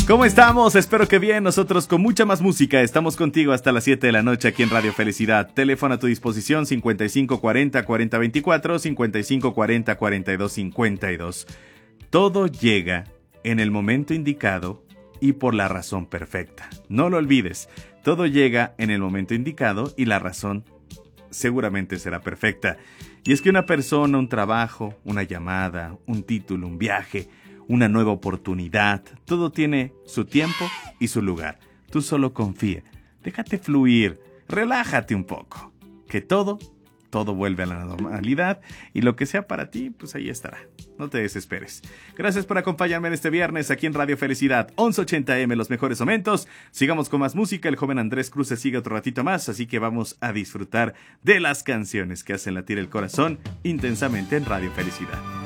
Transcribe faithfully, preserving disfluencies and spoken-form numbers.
¿Cómo estamos? Espero que bien. Nosotros con mucha más música estamos contigo hasta las siete de la noche aquí en Radio Felicidad. Teléfono a tu disposición cincuenta y cinco cuarenta, cuarenta veinticuatro, cincuenta y cinco cuarenta, cuarenta y dos cincuenta y dos. Todo llega en el momento indicado y por la razón perfecta. No lo olvides. Todo llega en el momento indicado y la razón seguramente será perfecta. Y es que una persona, un trabajo, una llamada, un título, un viaje, una nueva oportunidad, todo tiene su tiempo y su lugar. Tú solo confía, déjate fluir, relájate un poco, que todo, todo vuelve a la normalidad y lo que sea para ti, pues ahí estará. No te desesperes. Gracias por acompañarme en este viernes aquí en Radio Felicidad, once ochenta eme, los mejores momentos. Sigamos con más música, el joven Andrés Cruz se sigue otro ratito más, así que vamos a disfrutar de las canciones que hacen latir el corazón intensamente en Radio Felicidad.